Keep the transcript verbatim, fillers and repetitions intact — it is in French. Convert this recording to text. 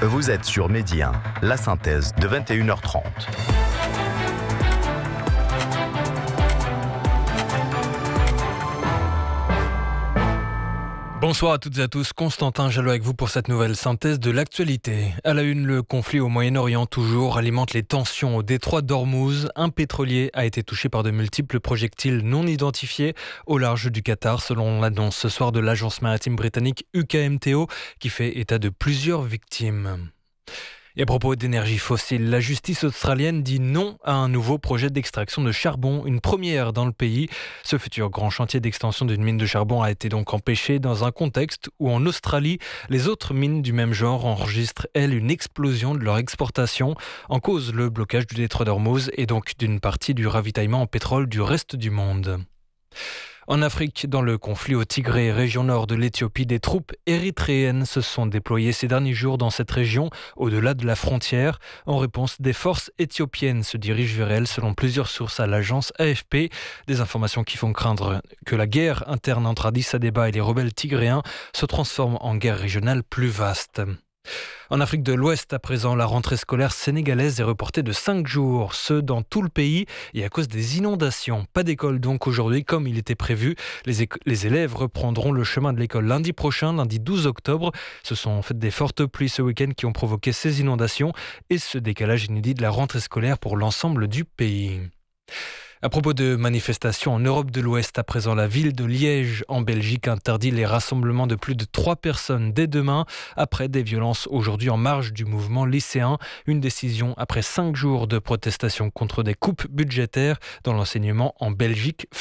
Vous êtes sur Midi un, la synthèse de vingt et une heures trente. Bonsoir à toutes et à tous, Constantin Jallot avec vous pour cette nouvelle synthèse de l'actualité. À la une, le conflit au Moyen-Orient toujours alimente les tensions au détroit d'Ormuz. Un pétrolier a été touché par de multiples projectiles non identifiés au large du Qatar, selon l'annonce ce soir de l'agence maritime britannique U K M T O, qui fait état de plusieurs victimes. Et à propos d'énergie fossile, la justice australienne dit non à un nouveau projet d'extraction de charbon, une première dans le pays. Ce futur grand chantier d'extension d'une mine de charbon a été donc empêché dans un contexte où en Australie, les autres mines du même genre enregistrent, elles, une explosion de leur exportation. En cause, le blocage du détroit d'Ormuz et donc d'une partie du ravitaillement en pétrole du reste du monde. En Afrique, dans le conflit au Tigré, région nord de l'Éthiopie, des troupes érythréennes se sont déployées ces derniers jours dans cette région, au-delà de la frontière. En réponse, des forces éthiopiennes se dirigent vers elle, selon plusieurs sources à l'agence A F P. Des informations qui font craindre que la guerre interne entre Addis Abeba et les rebelles tigréens se transforme en guerre régionale plus vaste. En Afrique de l'Ouest, à présent, la rentrée scolaire sénégalaise est reportée de cinq jours, ce dans tout le pays, et à cause des inondations. Pas d'école donc aujourd'hui, comme il était prévu. Les, éco- les élèves reprendront le chemin de l'école lundi prochain, lundi douze octobre. Ce sont en fait des fortes pluies ce week-end qui ont provoqué ces inondations et ce décalage inédit de la rentrée scolaire pour l'ensemble du pays. À propos de manifestations en Europe de l'Ouest, à présent, la ville de Liège, en Belgique, interdit les rassemblements de plus de trois personnes dès demain, après des violences aujourd'hui en marge du mouvement lycéen. Une décision après cinq jours de protestation contre des coupes budgétaires dans l'enseignement en Belgique